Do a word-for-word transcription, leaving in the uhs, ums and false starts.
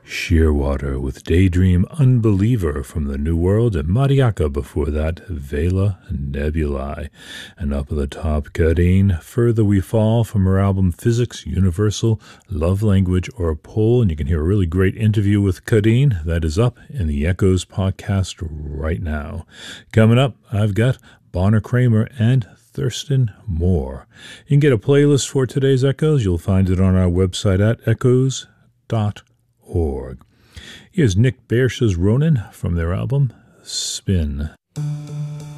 Shearwater with Daydream Unbeliever from the New World, and Mariaka before that, Vela Nebulae. And up at the top, Kadeen, Further We Fall from her album Physics, Universal, Love Language, or a Pole. And you can hear a really great interview with Kadeen. That is up in the Echoes podcast right now. Coming up, I've got Bonner Kramer and Thurston Moore. You can get a playlist for today's Echoes. You'll find it on our website at echoes dot org. Here's Nick Bersha's Ronin from their album Spin.